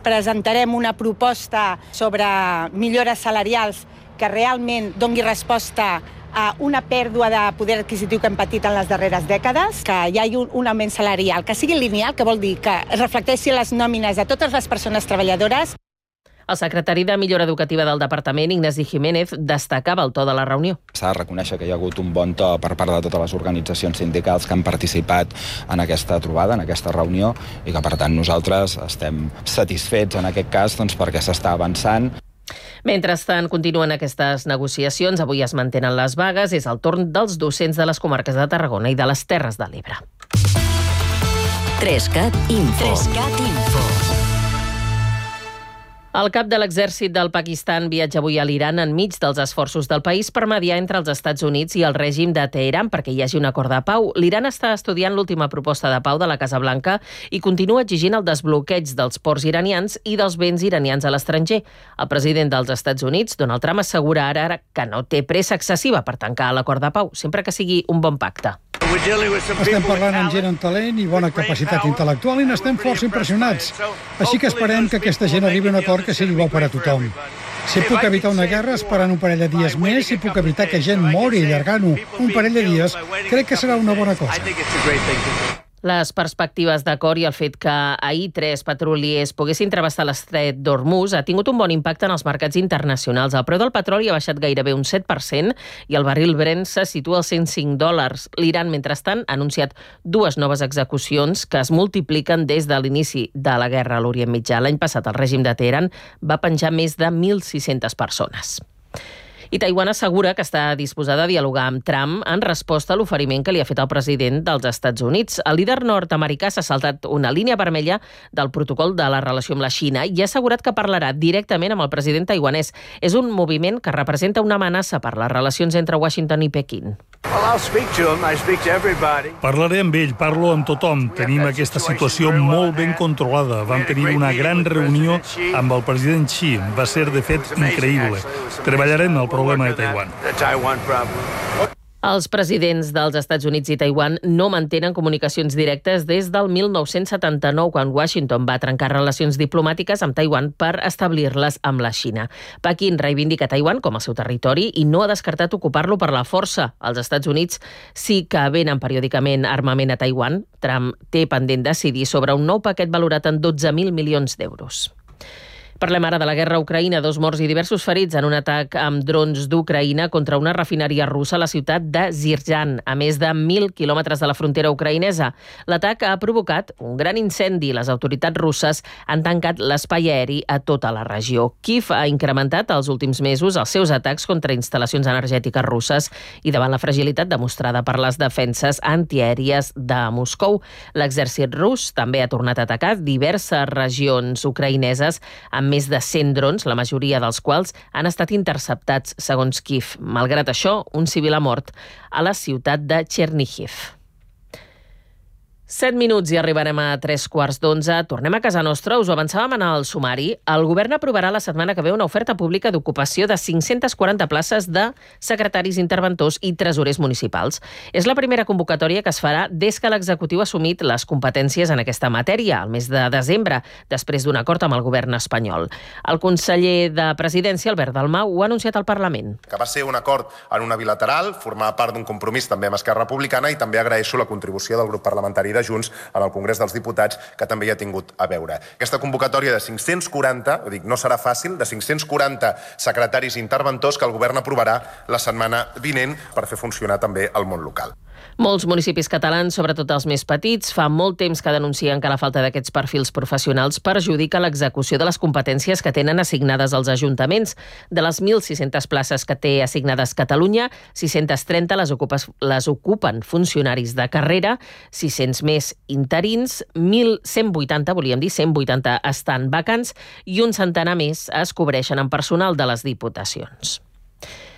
presentarem una proposta sobre millores salarials que realment doni resposta a una pèrdua de poder adquisitiu que hem patit en les darreres dècades, que hi hagi un augment salarial, que sigui lineal, que vol dir que es reflecteixi les nòmines de totes les persones treballadores. El secretari de Millora Educativa del Departament, Ignasi Jiménez, destacava el to de la reunió. S'ha de reconèixer que hi ha hagut un bon to per part de totes les organitzacions sindicals que han participat en aquesta trobada, en aquesta reunió, i que, per tant, nosaltres estem satisfets en aquest cas perquè s'està avançant. Mentrestant, continuen aquestes negociacions. Avui es mantenen les vagues. És el torn dels docents de les comarques de Tarragona i de les Terres de l'Ebre. 3CAT Info. El cap de l'exèrcit del Pakistan viatja avui a l'Iran enmig dels esforços del país per mediar entre els Estats Units i el règim de Teheran perquè hi hagi un acord de pau. L'Iran està estudiant l'última proposta de pau de la Casa Blanca i continua exigint el desbloqueig dels ports iranians i dels béns iranians a l'estranger. El president dels Estats Units, Donald Trump, assegura ara que no té pressa excessiva per tancar l'acord de pau, sempre que sigui un bon pacte. Estem parlant amb gent amb talent i bona capacitat intel·lectual i n'estem força impressionats. Així que esperem que aquesta gent arribi a un acord que sigui bo per a tothom. Si puc evitar una guerra esperant un parell de dies més, si puc evitar que gent mori allargant-ho un parell de dies, crec que serà una bona cosa. Les perspectives d'acord i el fet que ahir 3 petroliers poguessin travessar l'estret d'Hormuz ha tingut un bon impacte en els mercats internacionals. El preu del petroli ha baixat gairebé un 7% i el barril Brent se situa als $105. L'Iran, mentrestant, ha anunciat 2 noves execucions que es multipliquen des de l'inici de la guerra a l'Orient Mitjà. L'any passat el règim de Teheran va penjar més de 1.600 persones. I Taiwan assegura que està disposada a dialogar amb Trump en resposta a l'oferiment que li ha fet el president dels Estats Units. El líder nord-americà s'ha saltat una línia vermella del protocol de la relació amb la Xina i ha assegurat que parlarà directament amb el president taiwanès. És un moviment que representa una amenaça per les relacions entre Washington i Pequín. Parlaré amb ell, parlo amb tothom. Tenim aquesta situació molt ben controlada. Vam tenir una gran reunió amb el president Xi. Va ser, de fet, increïble. Treballarem el problema de Taiwan. Els presidents dels Estats Units i Taiwan no mantenen comunicacions directes des del 1979, quan Washington va trencar relacions diplomàtiques amb Taiwan per establir-les amb la Xina. Pequín reivindica Taiwan com el seu territori i no ha descartat ocupar-lo per la força. Els Estats Units sí que venen periòdicament armament a Taiwan. Trump té pendent decidir sobre un nou paquet valorat en 12.000 milions d'euros. Parlem ara de la guerra a Ucraïna. 2 morts i diversos ferits en un atac amb drons d'Ucraïna contra una refineria russa a la ciutat de Zirjan, a més de 1.000 quilòmetres de la frontera ucraïnesa. L'atac ha provocat un gran incendi. Les autoritats russes han tancat l'espai aeri a tota la regió. Kíev ha incrementat els últims mesos els seus atacs contra instal·lacions energètiques russes i davant la fragilitat demostrada per les defenses antiaèries de Moscou. L'exèrcit rus també ha tornat a atacar diverses regions ucraïneses amb més de 100 drons, la majoria dels quals han estat interceptats, segons Kíev. Malgrat això, un civil ha mort a la ciutat de Chernihiv. 7 minuts i arribarem a 3:15. Tornem a casa nostra. Us ho avançàvem en el sumari. El govern aprovarà la setmana que ve una oferta pública d'ocupació de 540 places de secretaris interventors i tresorers municipals. És la primera convocatòria que es farà des que l'executiu ha assumit les competències en aquesta matèria, al mes de desembre, després d'un acord amb el govern espanyol. El conseller de Presidència, Albert Dalmau, ho ha anunciat al Parlament. Que va ser un acord en una bilateral, formar part d'un compromís també amb Esquerra Republicana, i també agraeixo la contribució del grup parlamentari de Junts en el Congrés dels Diputats, que també hi ha tingut a veure. Aquesta convocatòria de 540, no serà fàcil, de 540 secretaris interventors que el govern aprovarà la setmana vinent per fer funcionar també el món local. Molts municipis catalans, sobretot els més petits, fa molt temps que denuncien que la falta d'aquests perfils professionals perjudica l'execució de les competències que tenen assignades als ajuntaments. De les 1.600 places que té assignades Catalunya, 630 les ocupen funcionaris de carrera, 600 més interins, 1.180, volíem dir 180 estan vacants i un centenar més es cobreixen amb personal de les diputacions.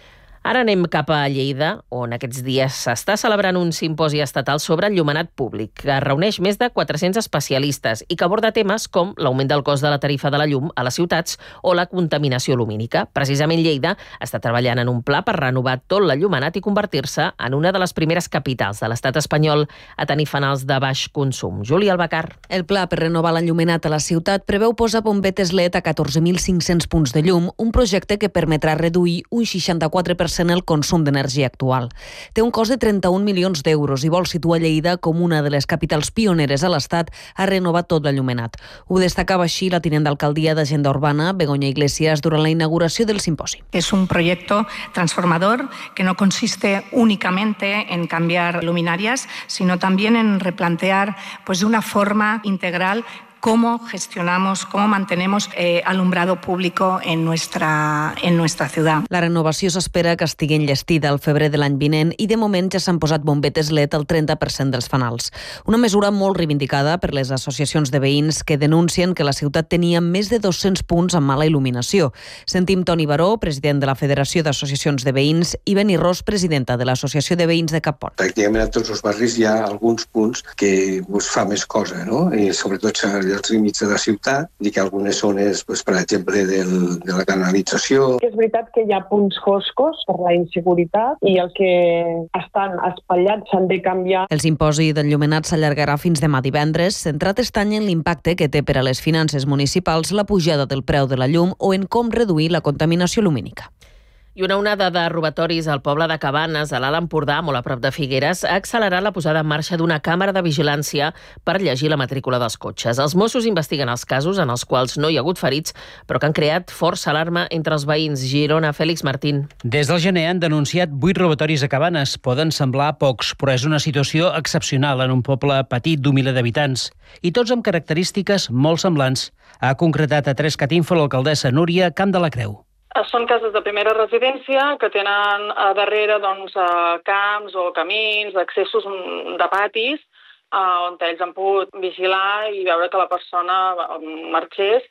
Ara anem cap a Lleida, on aquests dies s'està celebrant un simposi estatal sobre enllumenat públic, que reuneix més de 400 especialistes i que aborda temes com l'augment del cost de la tarifa de la llum a les ciutats o la contaminació lumínica. Precisament Lleida està treballant en un pla per renovar tot l'enllumenat i convertir-se en una de les primeres capitals de l'estat espanyol a tenir fanals de baix consum. Júlia Albacar. El pla per renovar l'enllumenat a la ciutat preveu posar bombetes LED a 14.500 punts de llum, un projecte que permetrà reduir un 64% el consum d'energia actual. Té un cost de 31 milions d'euros i vol situar Lleida com una de les capitals pioneres a l'Estat a renovar tot l'enllumenat. Ho destacava així la tinent d'alcaldia d'Agenda Urbana, Begoña Iglesias, durant la inauguració del simposi. Es un proyecto transformador que no consiste únicamente en cambiar luminarias, sino también en replantear de una forma integral cómo gestionamos, cómo mantenemos alumbrado público en nuestra ciudad. La renovació s'espera que estigui enllestida al febrer de l'any vinent i de moment ja s'han posat bombetes LED al 30% dels fanals. Una mesura molt reivindicada per les associacions de veïns que denuncien que la ciutat tenia més de 200 punts amb mala il·luminació. Sentim Toni Baró, president de la Federació d'Associacions de Veïns, i Beni Ros, presidenta de l'Associació de Veïns de Cappont. Pràcticament a tots els barris hi ha alguns punts que fa més cosa, no? I sobretot els límits de la ciutat, i que algunes zones, per exemple, de la canalització. És veritat que hi ha punts foscos per la inseguretat i el que estan espatllats s'han de canviar. El simposi d'enllumenat s'allargarà fins demà divendres, centrat aquest any en l'impacte que té per a les finances municipals la pujada del preu de la llum o en com reduir la contaminació lumínica. I una onada de robatoris al poble de Cabanes, a l'Alt Empordà, molt a prop de Figueres, ha accelerat la posada en marxa d'una càmera de vigilància per llegir la matrícula dels cotxes. Els Mossos investiguen els casos en els quals no hi ha hagut ferits, però que han creat força alarma entre els veïns. Girona, Fèlix Martín. Des del gener han denunciat 8 robatoris a Cabanes. Poden semblar pocs, però és una situació excepcional en un poble petit d'un miler d'habitants. I tots amb característiques molt semblants. Ha concretat a Tres Catinfa l'alcaldessa Núria Camp de la Creu. Són cases de primera residència que tenen a darrere camps o camins, accessos de patis, on ells han pogut vigilar i veure que la persona marxés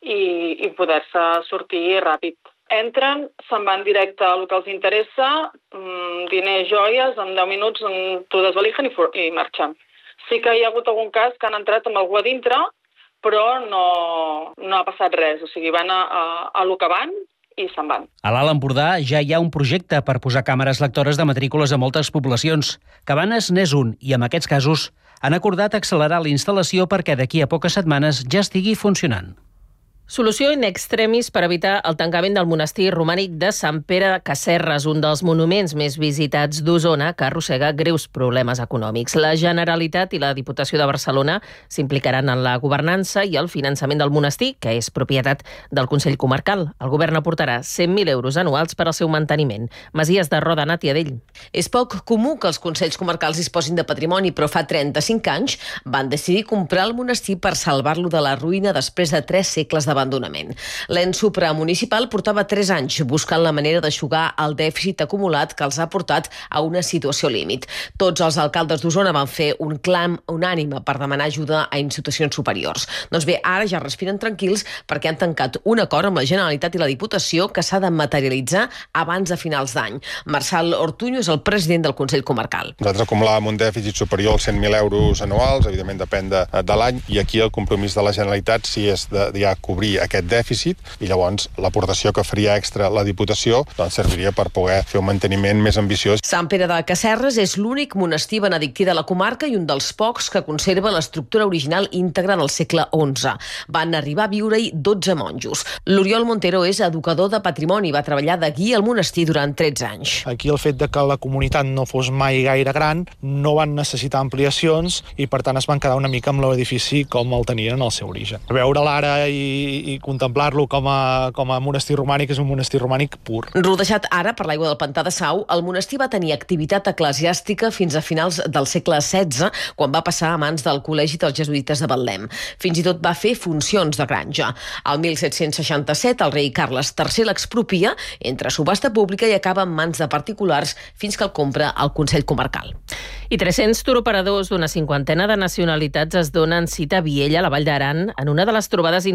i poder-se sortir ràpid. Entren, se'n van directe a el que els interessa, diners, joies, en 10 minuts t'ho desvalijen i marxen. Sí que hi ha hagut algun cas que han entrat amb algú a dintre, però no ha passat res. O sigui, van a lo que van i se'n van. A l'Alt Empordà ja hi ha un projecte per posar càmeres lectores de matrícules a moltes poblacions. Cabanes n'és un, i en aquests casos han acordat accelerar la instal·lació perquè d'aquí a poques setmanes ja estigui funcionant. Solució in extremis per evitar el tancament del monestir romànic de Sant Pere de Casserres, un dels monuments més visitats d'Osona, que arrossega greus problemes econòmics. La Generalitat i la Diputació de Barcelona s'implicaran en la governança i el finançament del monestir, que és propietat del Consell Comarcal. El govern aportarà 100.000 euros anuals per al seu manteniment. Masies de Roda, Nàtia Dell. És poc comú que els Consells Comarcals disposin de patrimoni, però fa 35 anys van decidir comprar el monestir per salvar-lo de la ruïna després de 3 segles d'abandonament. L'ens supramunicipal portava 3 anys buscant la manera d'eixugar el dèficit acumulat que els ha portat a una situació límit. Tots els alcaldes d'Osona van fer un clam unànime per demanar ajuda a institucions superiors. Doncs bé, ara ja respiren tranquils perquè han tancat un acord amb la Generalitat i la Diputació que s'ha de materialitzar abans de finals d'any. Marçal Ortuño és el president del Consell Comarcal. Nosaltres acumulàvem un dèficit superior als 100.000 euros anuals, evidentment depèn de l'any, i aquí el compromís de la Generalitat sí és de ja cobrir aquest dèficit, i llavors l'aportació que faria extra la Diputació serviria per poder fer un manteniment més ambiciós. Sant Pere de Casserres és l'únic monestir benedictí de la comarca i un dels pocs que conserva l'estructura original íntegra del segle XI. Van arribar a viure-hi 12 monjos. L'Oriol Montero és educador de patrimoni i va treballar de guia al monestir durant 13 anys. Aquí el fet de que la comunitat no fos mai gaire gran, no van necessitar ampliacions i per tant es van quedar una mica amb l'edifici com el tenien en el seu origen. Veure'l ara i contemplar-lo com a monestir romànic és un monestir romànic pur. Rodejat ara per l'aigua del pantà de Sau, el monestir va tenir activitat eclesiàstica fins a finals del segle XVI, quan va passar a mans del Col·legi dels Jesuïtes de Betlem. Fins i tot va fer funcions de granja. Al 1767, el rei Carles III l'expropia, entre subhasta pública i acaba en mans de particulars fins que el compra el Consell Comarcal. I 300 turoperadors d'una 50ena de nacionalitats es donen cita a Viella, a la Vall d'Aran, en una de les trobades internacionals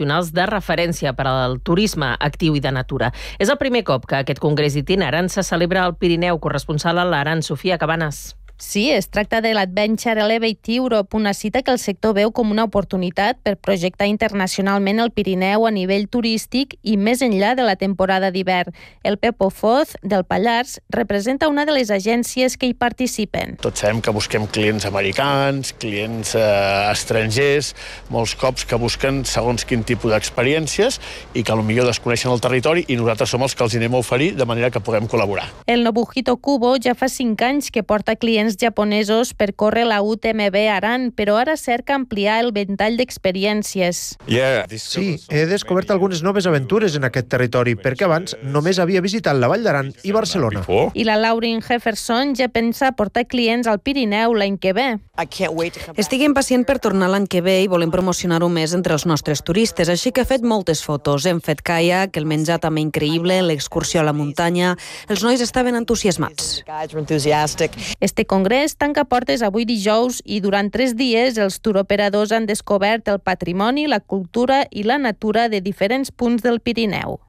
regionals de referència per al turisme actiu i de natura. És el primer cop que aquest congrés itinerant se celebra al Pirineu. Corresponsal a l'Aran, Sofia Cabanes. Sí, es tracta de l'Adventure Elevate Europe, una cita que el sector veu com una oportunitat per projectar internacionalment el Pirineu a nivell turístic i més enllà de la temporada d'hivern. El Pepo Foz, del Pallars, representa una de les agències que hi participen. Tots sabem que busquem clients americans, clients estrangers, molts cops que busquen segons quin tipus d'experiències i que potser desconeixen el territori i nosaltres som els que els anem a oferir de manera que puguem col·laborar. El Nobuhito Kubo ja fa 5 anys que porta clients japonesos per córrer la UTMB Aran, però ara cerca ampliar el ventall d'experiències. Sí, he descobert algunes noves aventures en aquest territori, perquè abans només havia visitat la Vall d'Aran i Barcelona. I la Lauren Jefferson ja pensa portar clients al Pirineu l'any que ve. Estic impacient per tornar l'any que ve i volem promocionar-ho més entre els nostres turistes, així que he fet moltes fotos. Hem fet caiac, el menjar també increïble, l'excursió a la muntanya. Els nois estaven entusiasmats. Este congrés tanca portes avui dijous i durant 3 dies els turoperadors han descobert el patrimoni, la cultura i la natura de diferents punts del Pirineu.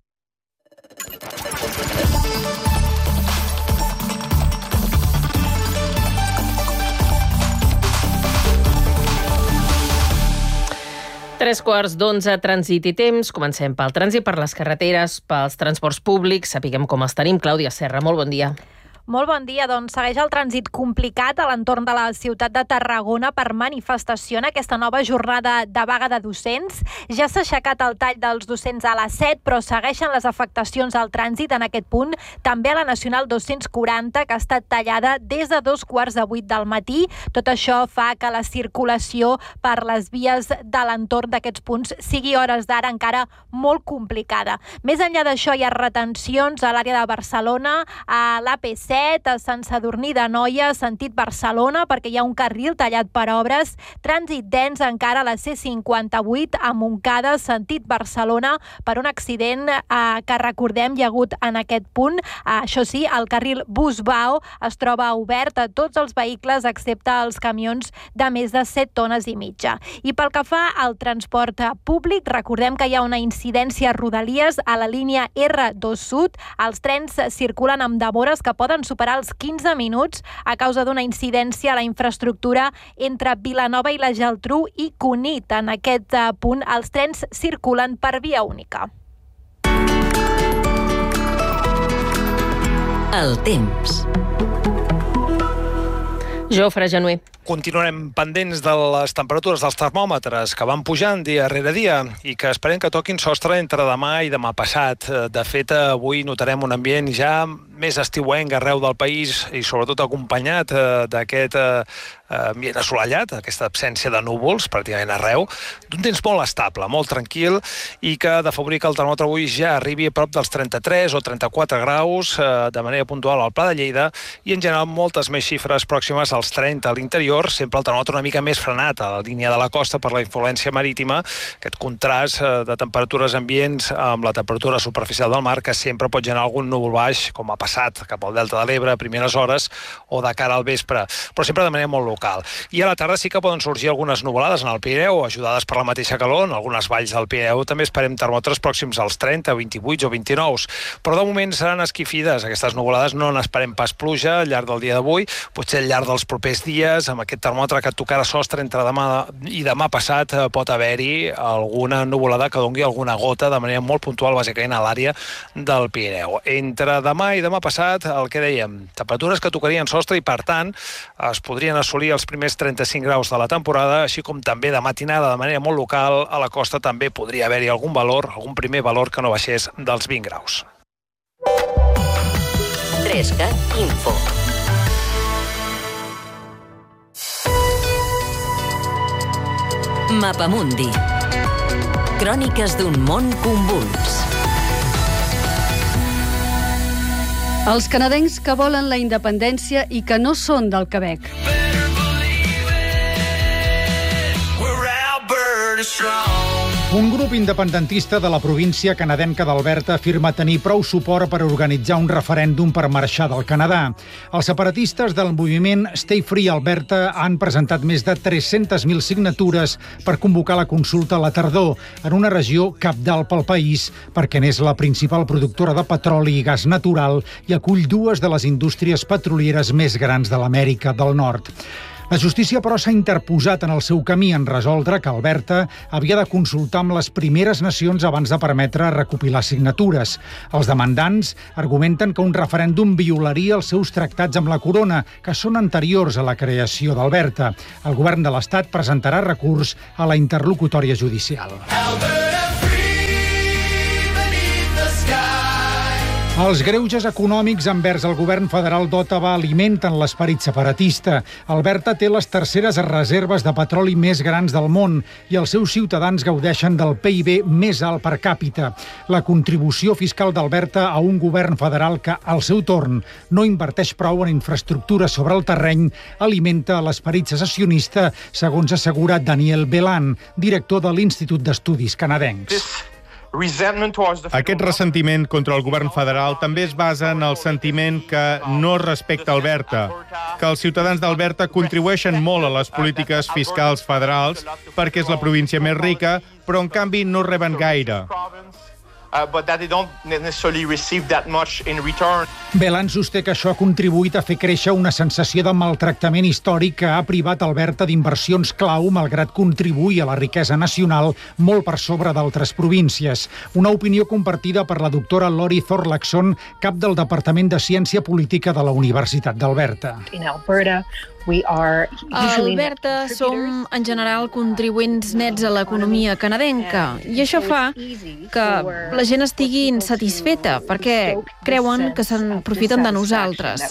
Tres quarts d'11, trànsit i temps. Comencem pel trànsit, per les carreteres, pels transports públics. Sapiguem com els tenim. Clàudia Serra, molt bon dia. Molt bon dia, doncs segueix el trànsit complicat a l'entorn de la ciutat de Tarragona per manifestació en aquesta nova jornada de vaga de docents. Ja s'ha aixecat el tall dels docents a les 7, però segueixen les afectacions al trànsit en aquest punt, també a la Nacional 240, que ha estat tallada des de 2:15 del matí. Tot això fa que la circulació per les vies de l'entorn d'aquests punts sigui a hores d'ara encara molt complicada. Més enllà d'això, hi ha retencions a l'àrea de Barcelona, a l'AP7, a Sant Sadurní d'Anoia, sentit Barcelona, perquè hi ha un carril tallat per obres. Trànsit dens encara a la C58 a Montcada, sentit Barcelona, per un accident que recordem hi ha hagut en aquest punt. Això sí, el carril Busbao es troba obert a tots els vehicles excepte els camions de més de 7 tones i mitja. I pel que fa al transport públic, recordem que hi ha una incidència a Rodalies a la línia R2 Sud. Els trens circulen amb demores que poden superar els 15 minuts a causa d'una incidència a la infraestructura entre Vilanova i la Geltrú i Cunit. En aquest punt, els trens circulen per via única. El temps. Jofre Genuer. Continuarem pendents de les temperatures dels termòmetres que van pujant dia rere dia i que esperem que toquin sostre entre demà i demà passat. De fet, avui notarem un ambient ja més estiuenc arreu del país i sobretot acompanyat d'aquest ambient assolellat, aquesta absència de núvols pràcticament arreu, d'un temps molt estable, molt tranquil i que ha d'afavorir que el termòmetre avui ja arribi a prop dels 33 o 34 graus de manera puntual al Pla de Lleida i en general moltes més xifres pròximes als 30 a l'interior, sempre el termòmetre una mica més frenat a la línia de la costa per la influència marítima, aquest contrast de temperatures ambients amb la temperatura superficial del mar que sempre pot generar algun núvol baix, com ha passat cap al Delta de l'Ebre a primeres hores o de cara al vespre, però sempre de manera molt local. I a la tarda sí que poden sorgir algunes nuvolades en el Pirineu, ajudades per la mateixa calor. En algunes valls del Pirineu també esperem termòmetres pròxims als 30, 28 o 29, però de moment seran esquifides aquestes nuvolades, no n'esperem pas pluja al llarg del dia d'avui, potser al llarg dels propers dies, amb aquest termòmetre que tocarà sostre entre demà i demà passat pot haver-hi alguna nuvolada que doni alguna gota de manera molt puntual, bàsicament a l'àrea del Pirineu. Entre demà i demà passat, el que dèiem, temperatures que tocarien sostre i, per tant, es podrien assolir els primers 35 graus de la temporada, així com també de matinada de manera molt local a la costa també podria haver-hi algun valor, algun primer valor que no baixés dels 20 graus. 3CAT Info. Mapamundi. Cròniques d'un món convuls. Els canadencs que volen la independència i que no són del Quebec. Un grup independentista de la província canadenca d'Alberta afirma tenir prou suport per organitzar un referèndum per marxar del Canadà. Els separatistes del moviment Stay Free Alberta han presentat més de 300.000 signatures per convocar la consulta a la tardor en una regió cabdal pel país perquè n'és la principal productora de petroli i gas natural i acull dues de les indústries petrolieres més grans de l'Amèrica del Nord. La justícia, però, s'ha interposat en el seu camí en resoldre que Alberta havia de consultar amb les primeres nacions abans de permetre recopilar signatures. Els demandants argumenten que un referèndum violaria els seus tractats amb la corona, que són anteriors a la creació d'Alberta. El govern de l'Estat presentarà recurs a la interlocutòria judicial. Els greuges econòmics envers el govern federal d'Ottawa alimenten l'esperit separatista. Alberta té les terceres reserves de petroli més grans del món i els seus ciutadans gaudeixen del PIB més alt per càpita. La contribució fiscal d'Alberta a un govern federal que, al seu torn, no inverteix prou en infraestructures sobre el terreny alimenta l'esperit secessionista, segons ha assegurat Daniel Belan, director de l'Institut d'Estudis Canadencs. Aquest ressentiment contra el govern federal també es basa en el sentiment que no es respecta Alberta, que els ciutadans d'Alberta contribueixen molt a les polítiques fiscals federals perquè és la província més rica, però en canvi no reben gaire. Belan sosté que això ha contribuït a fer créixer una sensació de maltractament històric que ha privat Alberta d'inversions clau malgrat contribuir a la riquesa nacional molt per sobre d'altres províncies. Una opinió compartida per la doctora Lori Thorlaxon, cap del Departament de Ciència Política de la Universitat d'Alberta. A Alberta som, en general, contribuents nets a l'economia canadenca i això fa que la gent estigui insatisfeta perquè creuen que se'n profiten de nosaltres.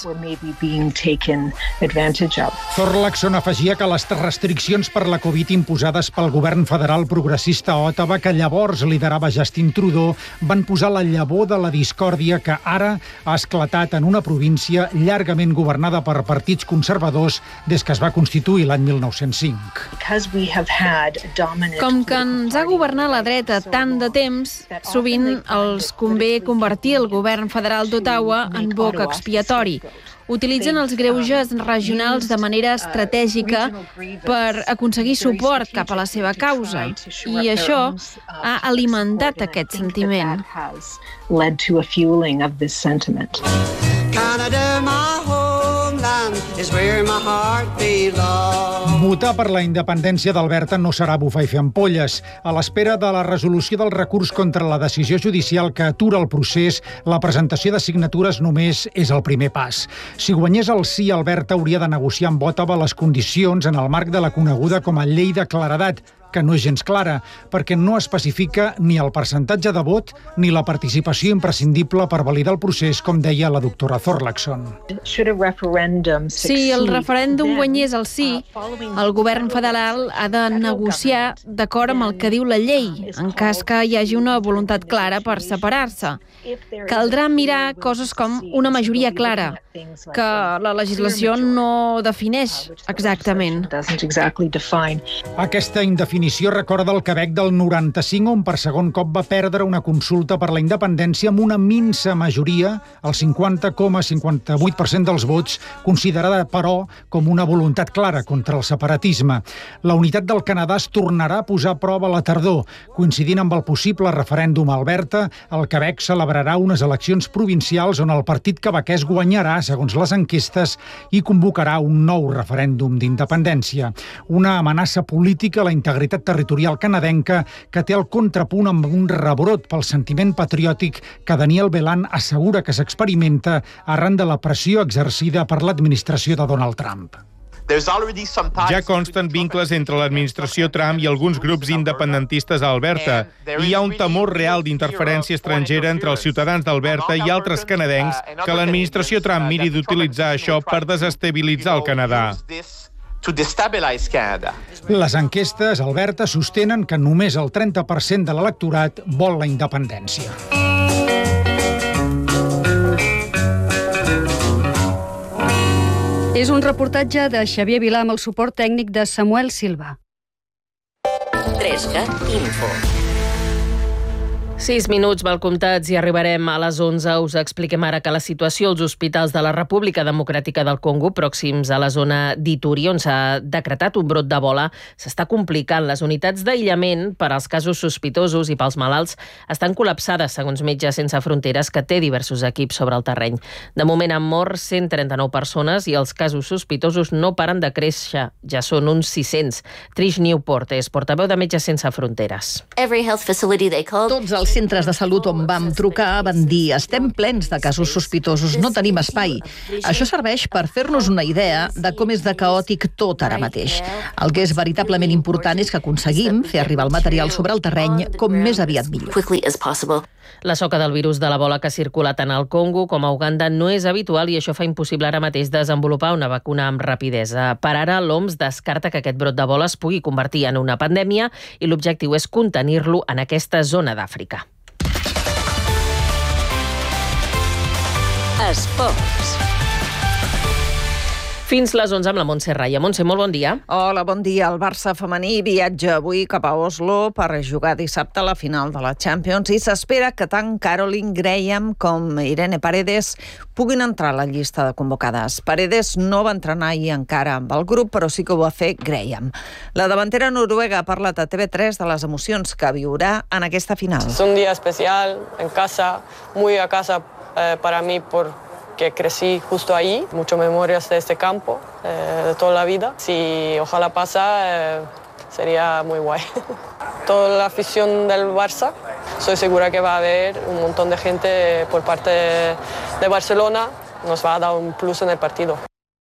Thorlaxon afegia que les restriccions per la Covid imposades pel govern federal progressista a Ottawa, que llavors liderava Justin Trudeau, van posar la llavor de la discòrdia que ara ha esclatat en una província llargament governada per partits conservadors des que es va constituir l'any 1905. Com que ens ha governat la dreta tant de temps, sovint els convé convertir el govern federal d'Ottawa en boc expiatori. Utilitzen els greuges regionals de manera estratègica per aconseguir suport cap a la seva causa. I això ha alimentat aquest sentiment. Votar per la independència d'Alberta no serà bufar i fer ampolles. A l'espera de la resolució del recurs contra la decisió judicial que atura el procés, la presentació de signatures només és el primer pas. Si guanyés el sí, Alberta hauria de negociar amb Ottawa les condicions en el marc de la coneguda com a llei de claredat, que no és gens clara, perquè no especifica ni el percentatge de vot ni la participació imprescindible per validar el procés, com deia la doctora Thorlaxon. Si el referèndum guanyés el sí, el govern federal ha de negociar d'acord amb el que diu la llei, en cas que hi hagi una voluntat clara per separar-se. Caldrà mirar coses com una majoria clara, que la legislació no defineix exactament. Aquesta indefinició recorda el Quebec del 95, on per segon cop va perdre una consulta per la independència amb una minsa majoria, el 50,58% dels vots, considerada, però, com una voluntat clara contra el separatisme. La unitat del Canadà es tornarà a posar a prova a la tardor. Coincidint amb el possible referèndum a Alberta, el Quebec celebrarà unes eleccions provincials on el partit quebequès guanyarà, segons les enquestes, i convocarà un nou referèndum d'independència. Una amenaça política a la integritat territorial canadenca que té el contrapunt amb un rebrot pel sentiment patriòtic que Daniel Belan assegura que s'experimenta arran de la pressió exercida per l'administració de Donald Trump. Ja consten vincles entre l'administració Trump i alguns grups independentistes a Alberta i hi ha un temor real d'interferència estrangera entre els ciutadans d'Alberta i altres canadencs que l'administració Trump miri d'utilitzar això per desestabilitzar el Canadà. Les enquestes a Alberta sostenen que només el 30% de l'electorat vol la independència. És un reportatge de Xavier Vilà amb el suport tècnic de Samuel Silva. 3CAT Info. 6 minuts mal comptats i arribarem a les 11. Us expliquem ara que la situació als hospitals de la República Democràtica del Congo, pròxims a la zona d'Ituri, on s'ha decretat un brot d'Ebola, s'està complicant. Les unitats d'aïllament per als casos sospitosos i pels malalts estan col·lapsades, segons Metges Sense Fronteres, que té diversos equips sobre el terreny. De moment han mort 139 persones i els casos sospitosos no paren de créixer. Ja són uns 600. Trish Newport és portaveu de Metges Sense Fronteres. Tots els centres de salut on vam trucar van dir estem plens de casos sospitosos, no tenim espai. Això serveix per fer-nos una idea de com és de caòtic tot ara mateix. El que és veritablement important és que aconseguim fer arribar el material sobre el terreny com més aviat millor. La soca del virus de l'Ebola que circula tant al Congo com a Uganda no és habitual i això fa impossible ara mateix desenvolupar una vacuna amb rapidesa. Per ara, l'OMS descarta que aquest brot d'Ebola es pugui convertir en una pandèmia i l'objectiu és contenir-lo en aquesta zona d'Àfrica. Esports. Fins les 11 amb la Montse Raya. Montse, molt bon dia. Hola, bon dia. El Barça femení viatja avui cap a Oslo per jugar dissabte a la final de la Champions i s'espera que tant Caroline Graham com Irene Paredes puguin entrar a la llista de convocades. Paredes no va entrenar ahir encara amb el grup, però sí que ho va fer Graham. La davantera noruega ha parlat a TV3 de les emocions que viurà en aquesta final. Es un día especial, en casa, muy a casa para mí porque crecí justo allí, muchas memorias de este campo, de toda la vida. Si ojalá pasa, sería muy guay. Toda la afición del Barça, estoy segura que va a haber un montón de gente por parte de Barcelona, nos va a dar un plus en el partido.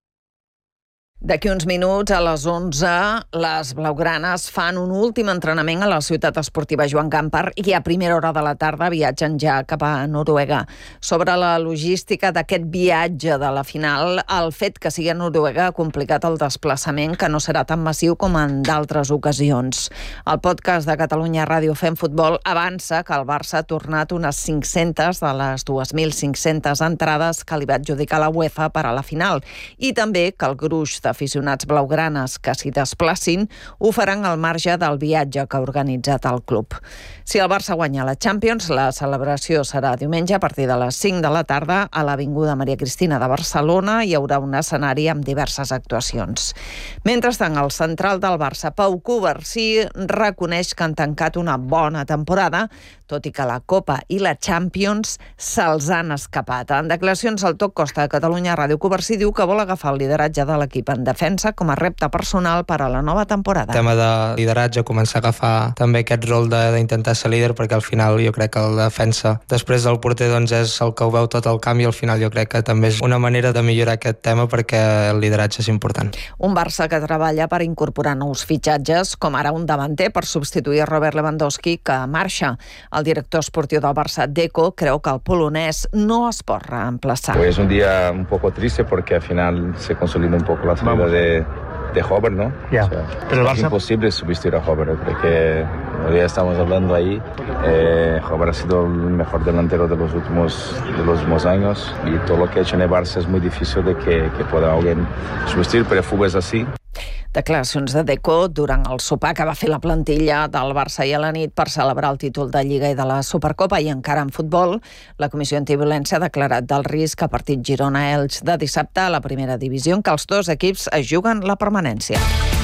D'aquí uns minuts, a les 11, les blaugranes fan un últim entrenament a la ciutat esportiva Joan Campar i a primera hora de la tarda viatgen ja cap a Noruega. Sobre la logística d'aquest viatge de la final, el fet que sigui a Noruega ha complicat el desplaçament, que no serà tan massiu com en d'altres ocasions. El podcast de Catalunya Ràdio Fem Futbol avança que el Barça ha tornat unes 500 de les 2.500 entrades que li va adjudicar la UEFA per a la final i també que el gruix d'aficionats blaugranes que s'hi desplacin ho faran al marge del viatge que ha organitzat el club. Si el Barça guanya la Champions, la celebració serà diumenge a partir de les 5 de la tarda a l'Avinguda Maria Cristina de Barcelona. Hi haurà un escenari amb diverses actuacions. Mentrestant, el central del Barça, Pau Covarsí, reconeix que han tancat una bona temporada, tot i que la Copa i la Champions se'ls han escapat. En declaracions al Toc Costa de Catalunya Ràdio, Covarsí diu que vol agafar el lideratge de l'equip en defensa com a repte personal per a la nova temporada. El tema de lideratge, començar a agafar també aquest rol d'intentar ser líder, perquè al final jo crec que la defensa després del porter doncs és el que ho veu tot el camp i al final jo crec que també és una manera de millorar aquest tema perquè el lideratge és important. Un Barça que treballa per incorporar nous fitxatges, com ara un davanter per substituir Robert Lewandowski, que marxa. El director esportiu del Barça, Deco, creu que el polonès no es pot reemplaçar. Pues un día un poco triste porque al final se consolida un poco la salida de Hover, ¿no? Yeah. O sea, pero el es Barça... imposible sustituir a Hover, porque todavía estamos hablando ahí. Hover ha sido el mejor delantero de los últimos años y todo lo que ha hecho en el Barça es muy difícil de que pueda alguien sustituir, pero el fútbol es así. Declaracions de Deco durant el sopar que va fer la plantilla del Barça ahir a la nit per celebrar el títol de Lliga i de la Supercopa. I encara en futbol, la Comissió Antiviolència ha declarat del risc a partit Girona-Elx de dissabte a la primera divisió, en què els dos equips es juguen la permanència.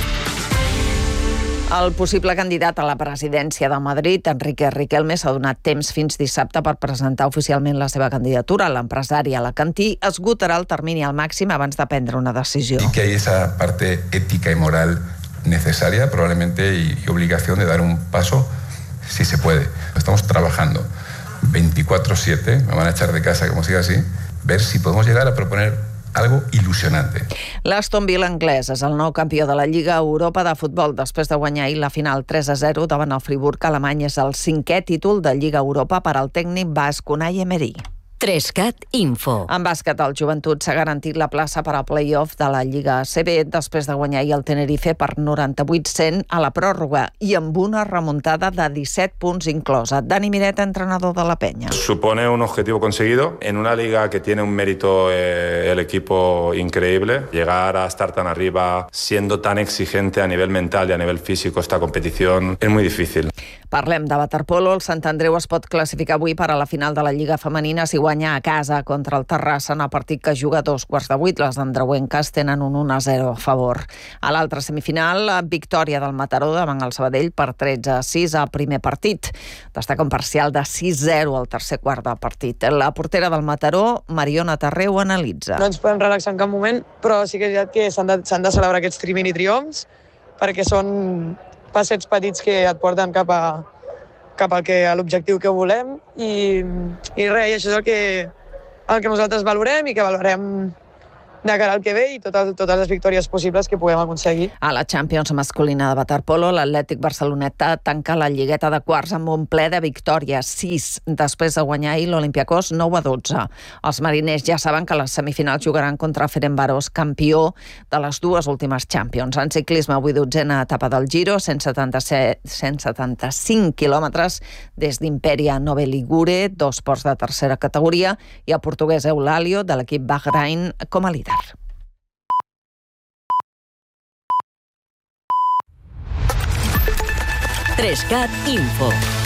El possible candidat a la presidència de Madrid, Enrique Riquelme, s'ha donat temps fins dissabte per presentar oficialment la seva candidatura. L'empresari alacantí esgotarà el termini al màxim abans de prendre una decisió. Y que hay esa parte ética y moral necesaria, probablemente, y obligación de dar un paso, si se puede. Estamos trabajando 24/7, me van a echar de casa como siga así, ver si podemos llegar a proponer algo ilusionante. L'Aston Villa anglès és el nou campió de la Lliga Europa de futbol després de guanyar ahir la final 3-0 davant el Friburg alemany. És el 5è títol de Lliga Europa per al tècnic basc Unai Emery. 3CAT Info. En bàsquet, el Joventut s'ha garantit la plaça per al play-off de la Lliga ACB després de guanyar ahir el Tenerife per 98-100 a la pròrroga i amb una remuntada de 17 punts inclosa. Dani Miret, entrenador de la Penya. Supone un objetivo conseguido en una liga que tiene un mérito el equipo increíble. Llegar a estar tan arriba, siendo tan exigente a nivel mental y a nivel físico esta competición es muy difícil. Parlem de waterpolo. El Sant Andreu es pot classificar avui per a la final de la Lliga Femenina si guanya a casa contra el Terrassa en el partit que juga a 7:15. Les andreuenques tenen un 1-0 a favor. A l'altra semifinal, victòria del Mataró davant el Sabadell per 13-6 al primer partit. Destaca un parcial de 6-0 al tercer quart del partit. La portera del Mataró, Mariona Tarreu, analitza. No ens podem relaxar en cap moment, però sí que és veritat que s'han de celebrar aquests mini triomfs perquè són passets petits que et porten cap a l'objectiu que volem i res, i això és el que nosaltres valorem i que valorem de cara al que ve i totes les victòries possibles que puguem aconseguir. A la Champions masculina de waterpolo, l'Atlètic Barceloneta tanca la lligueta de quarts amb un ple de victòries, 6, després de guanyar ahir l'Olympiacos 9-12. Els mariners ja saben que les semifinals jugaran contra Ferencváros, campió de les dues últimes Champions. En ciclisme, avui 12a etapa del Giro, 175 quilòmetres des d'Imperia a Nove Ligure, 2 ports de tercera categoria, i el portuguès Eulàlio, de l'equip Bahrain, com a líder. 3CAT Info.